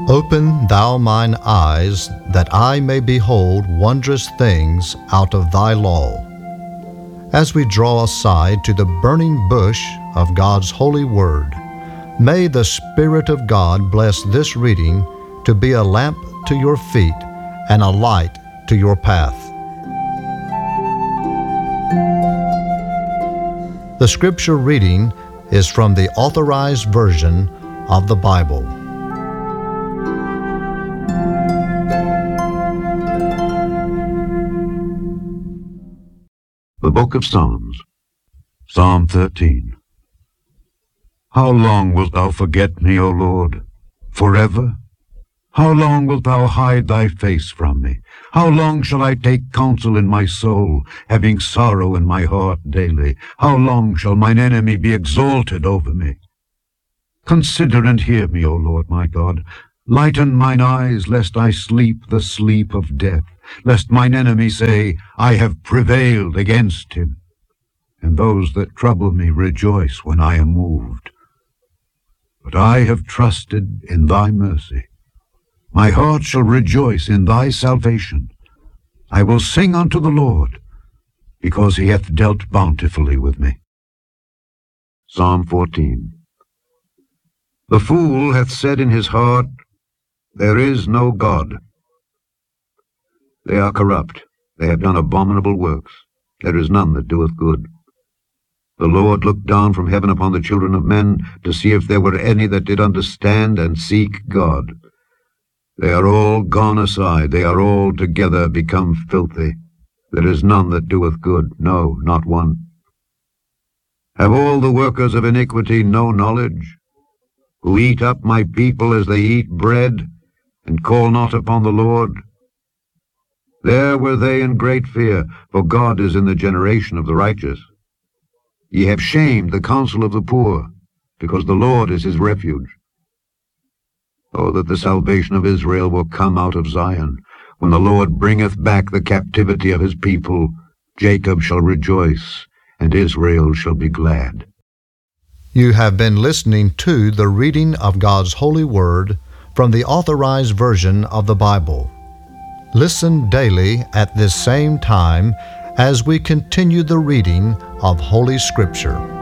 Open thou mine eyes, that I may behold wondrous things out of thy law. As we draw aside to the burning bush of God's holy word, may the Spirit of God bless this reading to be a lamp to your feet and a light to your path. The scripture reading is from the Authorized Version of the Bible. The Book of Psalms, Psalm 13. How long wilt thou forget me, O Lord? Forever? How long wilt thou hide thy face from me? How long shall I take counsel in my soul, having sorrow in my heart daily? How long shall mine enemy be exalted over me? Consider and hear me, O Lord my God. Lighten mine eyes, lest I sleep the sleep of death, lest mine enemy say, I have prevailed against him. And those that trouble me rejoice when I am moved. But I have trusted in thy mercy. My heart shall rejoice in thy salvation. I will sing unto the Lord, because he hath dealt bountifully with me. Psalm 14. The fool hath said in his heart, There is no God. They are corrupt, they have done abominable works. There is none that doeth good. The Lord looked down from heaven upon the children of men, to see if there were any that did understand and seek God. They are all gone aside, they are all together become filthy. There is none that doeth good, no, not one. Have all the workers of iniquity no knowledge, who eat up my people as they eat bread, and call not upon the Lord? There were they in great fear, for God is in the generation of the righteous. Ye have shamed the counsel of the poor, because the Lord is his refuge. Oh, that the salvation of Israel will come out of Zion. When the Lord bringeth back the captivity of his people, Jacob shall rejoice, and Israel shall be glad. You have been listening to the reading of God's holy word from the Authorized Version of the Bible. Listen daily at this same time as we continue the reading of Holy Scripture.